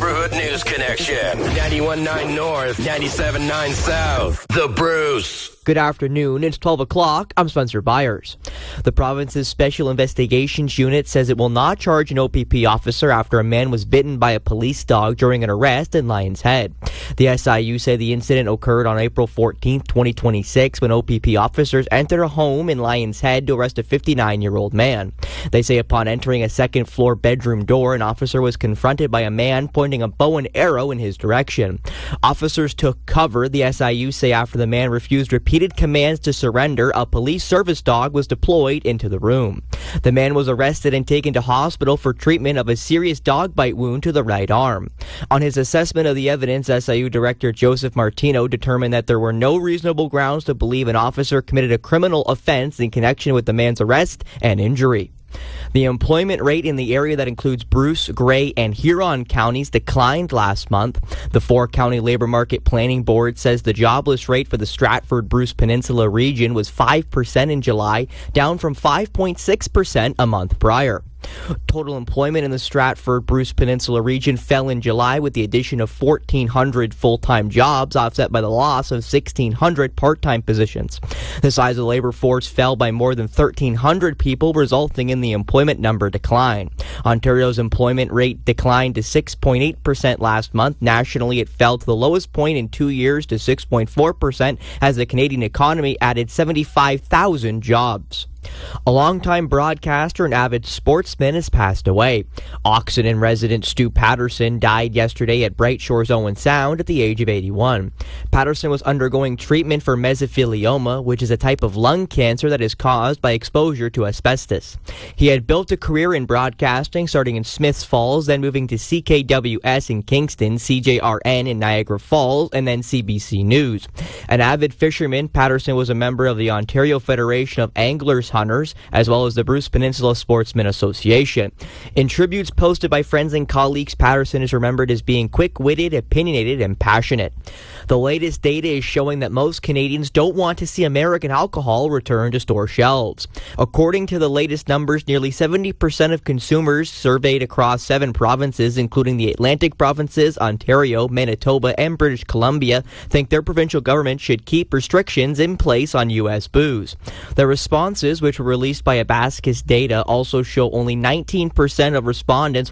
Neighborhood News Connection. 91.9 North, 97.9 South. The Bruce. Good afternoon. It's 12 o'clock. I'm Spencer Byers. The province's Special Investigations Unit says it will not charge an OPP officer after a man was bitten by a police dog during an arrest in Lions Head. The SIU say the incident occurred on April 14, 2026, when OPP officers entered a home in Lions Head to arrest a 59-year-old man. They say upon entering a second-floor bedroom door, an officer was confronted by a man pointing a bow and arrow in his direction. Officers took cover. The SIU say after the man refused repeated commands to surrender, a police service dog was deployed into the room. The man was arrested and taken to hospital for treatment of a serious dog bite wound to the right arm. On his assessment of the evidence, SIU Director Joseph Martino determined that there were no reasonable grounds to believe an officer committed a criminal offense in connection with the man's arrest and injury. The employment rate in the area that includes Bruce, Grey, and Huron counties declined last month. The 4-county labor market planning board says the jobless rate for the Stratford-Bruce Peninsula region was 5% in July, down from 5.6% a month prior. Total employment in the Stratford-Bruce Peninsula region fell in July with the addition of 1,400 full-time jobs, offset by the loss of 1,600 part-time positions. The size of the labor force fell by more than 1,300 people, resulting in the employment number decline. Ontario's employment rate declined to 6.8% last month. Nationally, it fell to the lowest point in 2 years to 6.4% as the Canadian economy added 75,000 jobs. A longtime broadcaster and avid sportsman has passed away. Oxenden resident Stu Patterson died yesterday at Bright Shores Owen Sound at the age of 81. Patterson was undergoing treatment for mesothelioma, which is a type of lung cancer that is caused by exposure to asbestos. He had built a career in broadcasting, starting in Smiths Falls, then moving to CKWS in Kingston, CJRN in Niagara Falls, and then CBC News. An avid fisherman, Patterson was a member of the Ontario Federation of Anglers Hunters, as well as the Bruce Peninsula Sportsmen Association. In tributes posted by friends and colleagues, Patterson is remembered as being quick-witted, opinionated, and passionate. The latest data is showing that most Canadians don't want to see American alcohol return to store shelves. According to the latest numbers, nearly 70% of consumers surveyed across 7 provinces, including the Atlantic provinces, Ontario, Manitoba, and British Columbia, think their provincial government should keep restrictions in place on U.S. booze. The responses, which were released by Abacus Data, also show only 19% of respondents